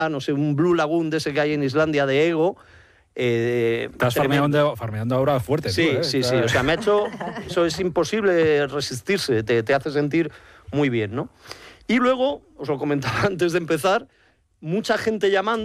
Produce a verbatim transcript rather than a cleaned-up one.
no sé, un Blue Lagoon de ese que hay en Islandia de Ego. Eh, Estás farmeando, farmeando ahora fuerte. Sí, tú, ¿eh? sí, sí. O sea, me ha hecho... Eso es imposible resistirse, te, te hace sentir muy bien, ¿no? Y luego, os lo comentaba antes de empezar, mucha gente llamando.